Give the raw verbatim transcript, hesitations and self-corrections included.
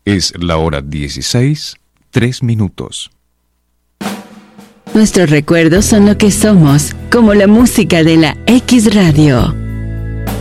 Es la hora dieciséis, tres minutos. Nuestros recuerdos son lo que somos, como la música de la X Radio.